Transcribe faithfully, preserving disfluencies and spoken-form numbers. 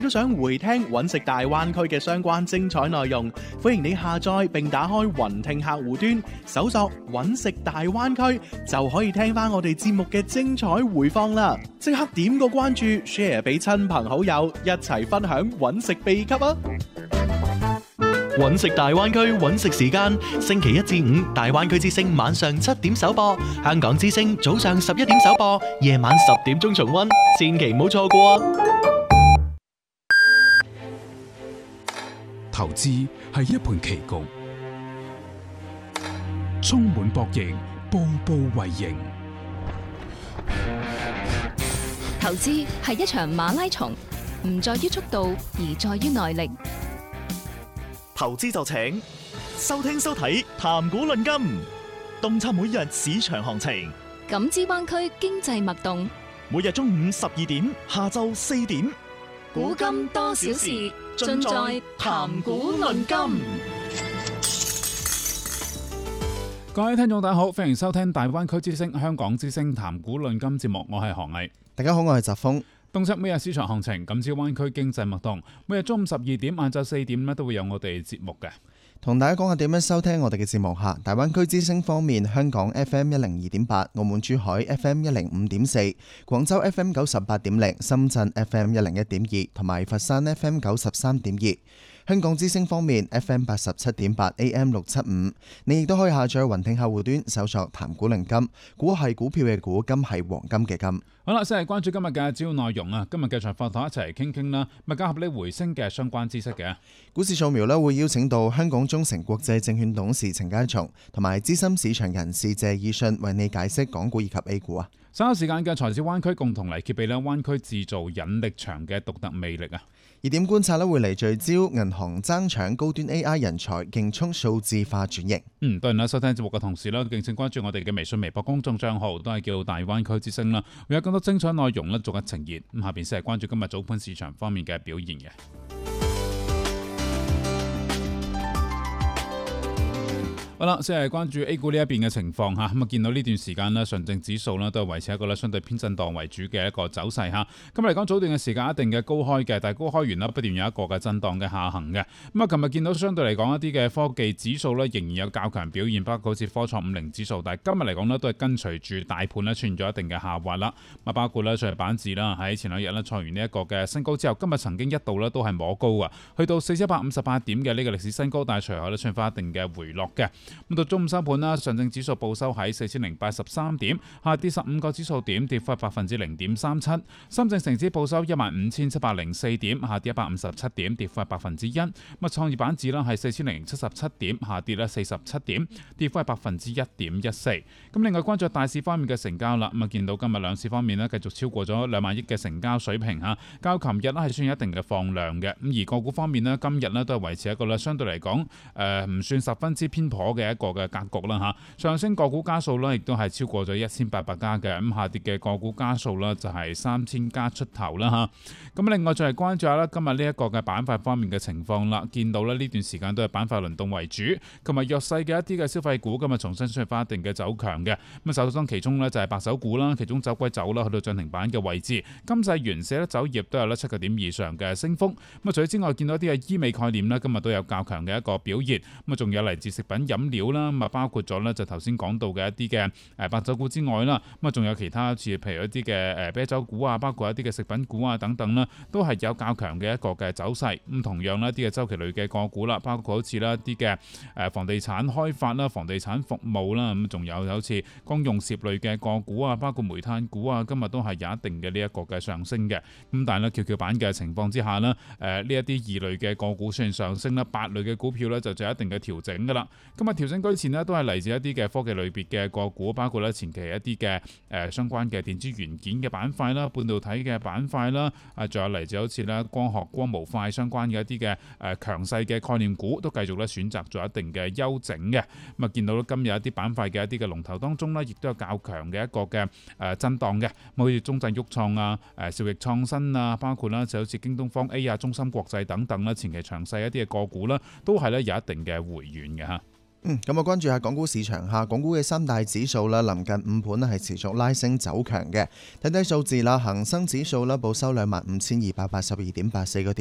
都想回聽揾食大灣區嘅相關精彩內容，歡迎你下載並打開雲聽客戶端，搜索揾食大灣區就可以聽翻我哋節目嘅精彩回放啦！即刻點個關注 ，share 俾親朋好友，一齊分享揾食秘笈啊！揾食大灣區揾食時間，星期一至五大灣區之聲晚上七點首播，香港之聲早上十一點首播，夜晚十點鐘重溫，千祈唔好錯過啊！ 投資係一盤棋局，充滿博弈，步步為營。 投資係一場馬拉松，唔在於速度，而在於耐力。 投資就請收聽收睇談股論金，洞察每日市場行情， 感知灣區經濟脈動。 每日中午十二點，下晝四點， 古今多少事，盡在談股論金。 各位聽眾大家好，歡迎收聽大灣區之聲、香港之聲談股論金節目，我係何毅。 大家好，我係澤峰。 洞察每日市場行情，感知灣區經濟脈動。每日中午十二點、晏晝四點咧都會有我哋節目嘅。 同大家講下點樣收聽我哋嘅節目吓。大灣區之聲方面，香港 F M 一零二點八，澳門珠海 F M 一零五點四，廣州 F M 九十八點零，深圳 F M 一零一點二，同埋佛山 F M 九十三點二。香港之聲方面 ，F M 八十七點八 A M 六七五，你亦都可以下載雲聽客戶端，搜索談股論金，股係股票嘅股，金係黃金嘅金。 好啦，先係關注今日嘅主要內容啊！今日嘅財課堂一齊傾傾啦，物價合理回升嘅相關知識嘅。 股市掃描咧會邀請到香港中誠國際證券董事陳家松同埋資深市場人士謝以信為你解釋港股以及 A 股啊！ 稍後時間嘅財智灣區共同嚟揭秘咧灣區製造引力場嘅獨特魅力啊！ 熱點觀察咧會嚟聚焦銀行爭搶高端 A I 人才，勁衝數字化轉型。 嗯，當然啦，收聽節目嘅同時咧，敬請關注我哋嘅微信、微博公眾帳號，都係叫大灣區之聲啦，會有更多精彩內容咧逐一呈現。咁下邊先係關注今日早盤市場方面嘅表現嘅。好啦，先係關注 A 股呢一邊嘅情況嚇，咁啊見到呢段時間呢，上證指數呢都係維持一個咧相對偏震盪為主嘅一個走勢嚇。今日嚟講早段嘅時間一定嘅高開嘅，但係高開完呢不斷有一個嘅震盪嘅下行嘅。咁啊，琴日見到相對嚟講一啲嘅科技指數呢仍然有較強表現，包括好似科創五零指數，但係今日嚟講呢都係跟隨住大盤呢出現咗一定嘅下滑啦。啊，包括呢上日板指啦，喺前兩日呢創完呢一個嘅新高之後，今日曾經一度呢都係摸高啊，去到四千一百五十八點嘅呢個歷史新高，但係隨後呢出現翻一定嘅回落嘅。咁到中午收盤啦，上證指數報收喺四千零八十三點，下跌十五個指數點，跌幅百分之零點三七。深證成指報收一萬五千七百零四點，下跌一百五十七點，跌幅百分之一。咁啊，創業板指啦係四千零七十七點，下跌啦四十七點，跌幅係百分之一點一四。咁另外關注大市方面嘅成交啦，咁啊見到今日兩市方面呢繼續超過咗兩萬億嘅成交水平嚇，較琴日呢係算有一定嘅放量嘅。咁而個股方面呢，今日呢都係維持一個咧相對嚟講誒唔算十分之偏頗嘅一個嘅格局啦嚇，上升個股家數咧，亦都係超過咗一千八百家嘅，咁下跌嘅個股家數咧就係三千家出頭啦嚇。咁另外就係關注下啦，今日呢一個嘅板塊方面嘅情況啦，見到咧呢段時間都係板塊輪動為主，同埋弱勢嘅一啲嘅消費股今日重新出現翻一定嘅走強嘅。咁首當其衝呢就係白酒股啦，其中走歸走啦，去到漲停板嘅位置，金世元社咧酒業都有咧七個點以上嘅升幅。咁啊除此之外，見到一啲嘅醫美概念咧，今日都有較強嘅一個表現。咁啊仲有嚟自食品飲料啦，咁啊包括咗咧就頭先講到嘅一啲嘅誒白酒股之外啦，咁啊仲有其他似譬如一啲嘅誒啤酒股啊，包括一啲嘅食品股啊等等啦，都係有較強嘅一個嘅走勢。咁同樣啦，一啲嘅周期類嘅個股啦，包括好似啦一啲嘅誒房地產開發啦、房地產服務啦，咁仲有好似公用事業類嘅個股啊，包括煤炭股啊，今日都係有一定嘅呢一個嘅上升嘅。咁但係咧蹺蹺板嘅情況之下呢，誒呢一啲二類嘅個股雖然上升啦，八類嘅股票咧就就有一定嘅調整噶啦。今日調整居前呢，都係嚟自一啲嘅科技類別嘅個股，包括咧前期一啲嘅誒相關嘅電子元件嘅板塊啦、半導體嘅板塊啦，啊仲有嚟自好似咧光學光模塊相關嘅一啲嘅誒強勢嘅概念股，都繼續咧選擇咗一定嘅休整嘅。咁啊見到今日一啲板塊嘅一啲嘅龍頭當中呢，亦都有較強嘅一個嘅誒震盪嘅，好似中證旭創啊、誒兆易創新啊，包括啦就好似京東方 A 啊、中芯國際等等啦，前期強勢一啲嘅個股啦，都係咧有一定嘅回軟嘅嚇。 嗯，咁啊，關注下港股市場下，港股嘅三大指數啦，臨近午盤咧係持續拉升走強嘅。睇睇數字啦，恒生指數啦報收兩萬五千二百八十二點八四個點。